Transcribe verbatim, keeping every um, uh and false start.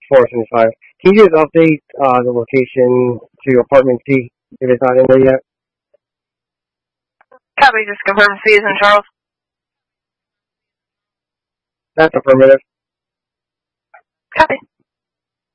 four seventy-five. Can you just update uh, the location to apartment C if it's not in there yet? Copy, just confirm C is in Charles. That's affirmative. Copy.